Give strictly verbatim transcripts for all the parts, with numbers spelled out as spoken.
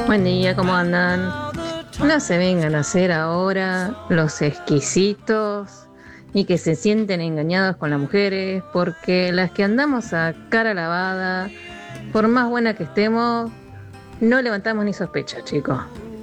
Buen día, ¿cómo andan? No se vengan a hacer ahora los exquisitos y que se sienten engañados con las mujeres, porque las que andamos a cara lavada, por más buena que estemos, no levantamos ni sospecha, chicos.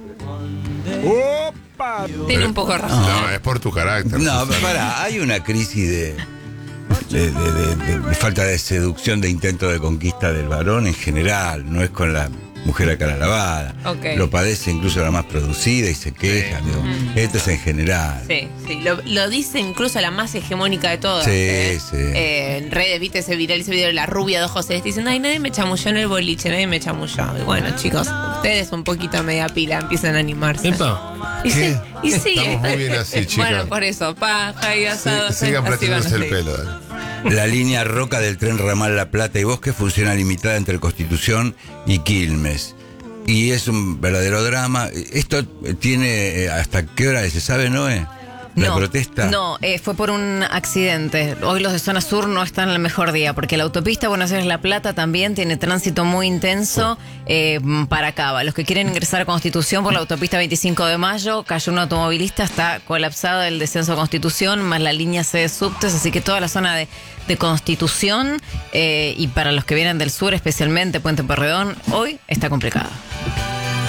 ¡Opa! Tiene un poco de razón. No, es por tu carácter. No, Susana. pará, hay una crisis de, de, de- de- de- de falta de seducción, de intento de conquista del varón en general, no es con la mujer a cara lavada. Ok. Lo padece incluso la más producida y se queja. Sí. digo, Esto es en general. Sí, sí, lo, lo dice incluso la más hegemónica de todas. Sí, ¿eh? sí. Eh, en redes, viste ese viral, ese video de la rubia de ojos celestes diciendo, ay, nadie me chamulló en el boliche, nadie me chamulló. Y bueno, chicos, ustedes un poquito media pila empiezan a animarse. Epa. Y sí, ¿Qué? y sí. Estamos muy bien así, chicos. Bueno, por eso, paja y asado. Sí, sigan así van a platándose el seguir. pelo. dale. La línea roca del tren ramal La Plata y Bosque funciona limitada entre Constitución y Quilmes. Y es un verdadero drama. ¿Esto tiene eh, hasta qué hora se sabe, Noé? ¿La No, protesta? no, eh, fue por un accidente. Hoy los de zona sur no están en el mejor día, porque la autopista Buenos Aires-La Plata también tiene tránsito muy intenso eh, para Cava. Los que quieren ingresar a Constitución por la autopista veinticinco de mayo, cayó un automovilista, está colapsado el descenso a Constitución, más la línea C de subtes, así que toda la zona de, de Constitución eh, y para los que vienen del sur, especialmente Puente Porredón, hoy está complicada.